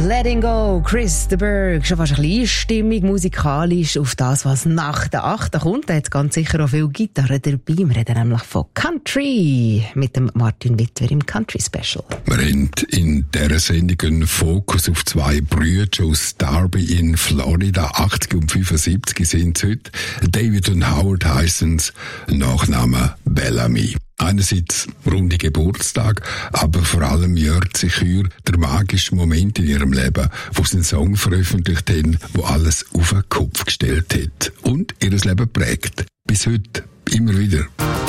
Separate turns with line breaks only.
Letting Go, Chris de Burgh. Schon fast ein bisschen Stimmung musikalisch auf das, was nach der 8. kommt. Da hat ganz sicher auch viel Gitarre dabei. Wir reden nämlich von Country mit dem Martin Wittwer im Country Special.
Wir haben in dieser Sendung einen Fokus auf zwei Brüder aus Darby in Florida. 80 und 75 sind sie heute. David und Howard heissen sie, Nachname Bellamy. Einerseits runde Geburtstag, aber vor allem jährt sich hier der magische Moment in ihrem Leben, wo sie einen Song veröffentlicht haben, wo alles auf den Kopf gestellt hat und ihr Leben prägt. Bis heute immer wieder.